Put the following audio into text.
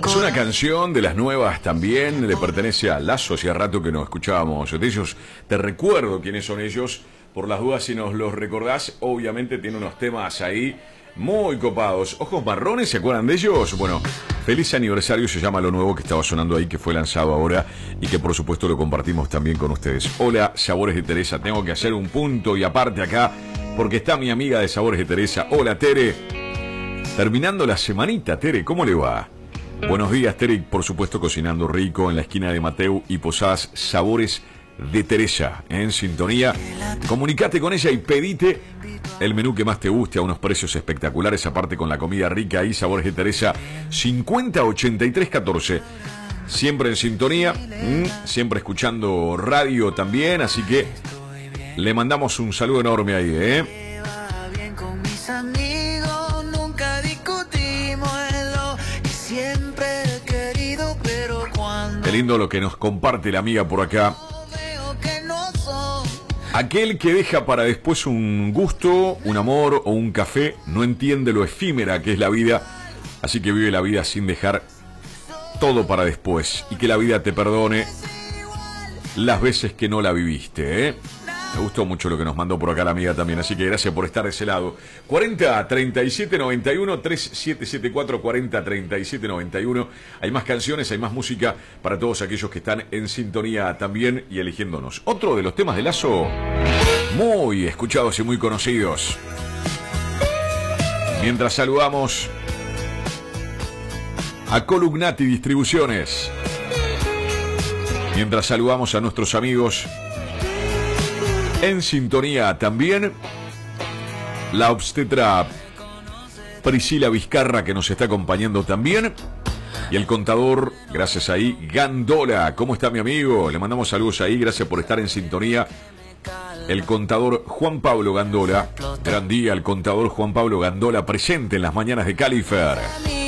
Es una canción de las nuevas también, le pertenece a Lazo, hacía rato que no escuchábamos de ellos. Te recuerdo quiénes son ellos, por las dudas si nos los recordás. Obviamente tiene unos temas ahí muy copados. Ojos Marrones, ¿se acuerdan de ellos? Bueno, Feliz Aniversario se llama lo nuevo que estaba sonando ahí, que fue lanzado ahora y que por supuesto lo compartimos también con ustedes. Hola, Sabores de Teresa, tengo que hacer un punto y aparte acá, porque está mi amiga de Sabores de Teresa. Hola, Tere. Terminando la semanita, Tere, ¿cómo le va? Buenos días, Tere, por supuesto cocinando rico en la esquina de Mateu y Posadas, Sabores de Teresa, en sintonía. Comunicate con ella y pedite el menú que más te guste a unos precios espectaculares, aparte con la comida rica ahí, Sabores de Teresa, 508314. Siempre en sintonía, siempre escuchando radio también, así que le mandamos un saludo enorme ahí, Qué lindo lo que nos comparte la amiga por acá. Aquel que deja para después un gusto, un amor o un café, no entiende lo efímera que es la vida, así que vive la vida sin dejar todo para después y que la vida te perdone las veces que no la viviste, Me gustó mucho lo que nos mandó por acá la amiga también, así que gracias por estar de ese lado. 40 37 91 3774 40 37 91. Hay más canciones, hay más música para todos aquellos que están en sintonía también y eligiéndonos. Otro de los temas de Lazo muy escuchados y muy conocidos. Mientras saludamos a Colugnati Distribuciones. Mientras saludamos a nuestros amigos en sintonía también, la obstetra Priscila Vizcarra, que nos está acompañando también, y el contador, gracias ahí, Gandola. ¿Cómo está mi amigo? Le mandamos saludos ahí, gracias por estar en sintonía. El contador Juan Pablo Gandola, gran día, el contador Juan Pablo Gandola presente en las mañanas de Califer.